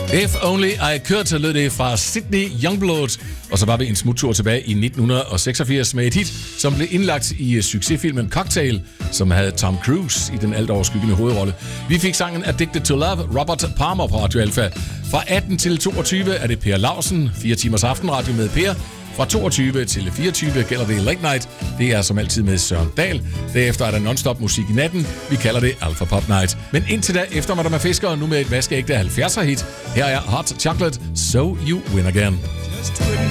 If Only I Could lød det fra Sydney Youngblood, og så var vi en smuttur tilbage i 1986 med et hit, som blev indlagt i succesfilmen Cocktail, som havde Tom Cruise i den alt overskyggende hovedrolle. Vi fik sangen Addicted to Love, Robert Palmer på Radio Alpha. Fra 18 til 22 er det Per Lausen, 4 timers aftenradio med Per. Fra 22 til 24 gælder det Late Night. Det er som altid med Søren Dahl. Derefter er der non-stop musik i natten. Vi kalder det Alpha Pop Night. Men indtil da eftermiddag med fiskere, nu med et vaskeægte 70'er hit. Her er Hot Chocolate, So You Win Again.